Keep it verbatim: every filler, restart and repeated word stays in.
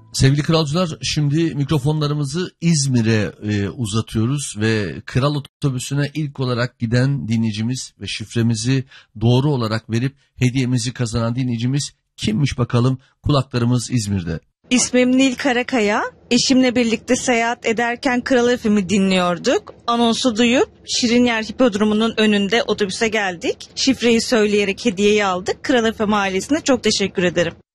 Sevgili kralcılar, şimdi mikrofonlarımızı İzmir'e e, uzatıyoruz ve Kral Otobüsü'ne ilk olarak giden dinleyicimiz ve şifremizi doğru olarak verip hediyemizi kazanan dinleyicimiz kimmiş bakalım? Kulaklarımız İzmir'de. İsmim Nil Karakaya. Eşimle birlikte seyahat ederken Kral F M'i dinliyorduk. Anonsu duyup Şirinyer Hipodromu'nun önünde otobüse geldik. Şifreyi söyleyerek hediyeyi aldık. Kral F M ailesine çok teşekkür ederim.